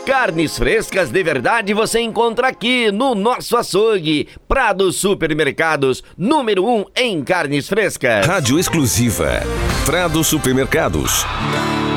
Carnes frescas de verdade você encontra aqui no nosso açougue. Prado Supermercados, número 1 em carnes frescas. Rádio exclusiva Prado Supermercados.